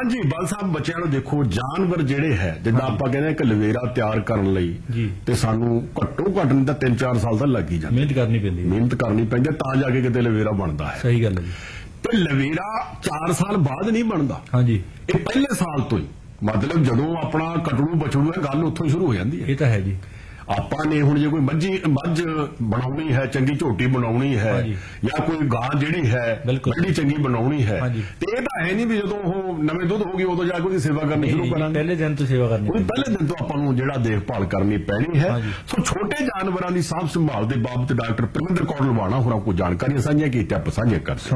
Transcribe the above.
हाँ जी बल साहब बच्चों ਨੂੰ देखो जानवर ਜਿਹੜੇ ਹੈ ਜਿੱਦਾਂ ਆਪਾਂ ਕਹਿੰਦੇ ਇੱਕ ਲਵੇਰਾ ਤਿਆਰ ਕਰਨ ਲਈ ਤੇ ਸਾਨੂੰ ਘੱਟੋ ਘੱਟ ਨਹੀਂ ਤਾਂ 3-4 ਸਾਲ ਤਾਂ ਲੱਗ ਹੀ ਜਾਂਦਾ ਮਿਹਨਤ ਕਰਨੀ ਪੈਂਦੀ ਤਾਂ ਜਾ ਕੇ ਕਿਤੇ ਲਵੇਰਾ ਬਣਦਾ ਹੈ ਸਹੀ ਗੱਲ ਹੈ ਜੀ ਤੇ ਲਵੇਰਾ 4 ਸਾਲ ਬਾਅਦ ਨਹੀਂ ਬਣਦਾ ਹਾਂਜੀ ਇਹ ਪਹਿਲੇ ਸਾਲ ਤੋਂ ਹੀ ਮਤਲਬ ਜਦੋਂ ਆਪਣਾ ਕਟੜੂ ਬਛੜੂ ਹੈ ਗੱਲ ਉੱਥੋਂ ਸ਼ੁਰੂ ਹੋ ਜਾਂਦੀ ਹੈ ਇਹ ਤਾਂ ਹੈ ਜੀ ਆਪਾਂ ਨੇ ਹੁਣ ਜੇ ਕੋਈ ਮੱਝ ਬਣਾਉਣੀ ਹੈ ਚੰਗੀ ਝੋਟੀ ਬਣਾਉਣੀ ਹੈ ਜਾਂ ਕੋਈ ਗਾਂ ਜਿਹੜੀ ਹੈ ਵੱਡੀ ਚੰਗੀ ਬਣਾਉਣੀ ਹੈ ਤੇ ਇਹ ਤਾਂ ਹੈ ਨਹੀਂ ਵੀ ਜਦੋਂ ਉਹ ਨਵੇਂ ਦੁੱਧ ਹੋ ਗਈ ਉਦੋਂ ਜਾ ਕੇ ਉਹਦੀ ਸੇਵਾ ਕਰਨੀ ਸ਼ੁਰੂ ਕਰਾਂਗੇ ਪਹਿਲੇ ਦਿਨ ਤੋਂ ਸੇਵਾ ਕਰਨੀ ਪਹਿਲੇ ਦਿਨ ਤੋਂ ਆਪਾਂ ਨੂੰ ਜਿਹੜਾ ਦੇਖਭਾਲ ਕਰਨੀ ਪੈਣੀ ਹੈ ਸੋ ਛੋਟੇ ਜਾਨਵਰਾਂ ਦੀ ਸਾਂਭ ਸੰਭਾਲ ਦੇ ਬਾਬਤ ਡਾਕਟਰ ਪਰਮਿੰਦਰ ਕੌਰ ਲਵਾਣਾ ਹੋਰਾਂ ਕੋਲ ਜਾਣਕਾਰੀਆਂ ਸਾਂਝੀਆਂ ਕੀਤੀਆਂ ਸਾਂਝੀਆਂ ਕਰ